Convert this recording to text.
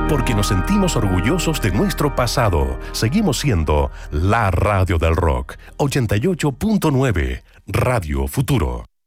porque nos sentimos orgullosos de nuestro pasado. Seguimos siendo la radio del rock. 88.9, Radio Futuro.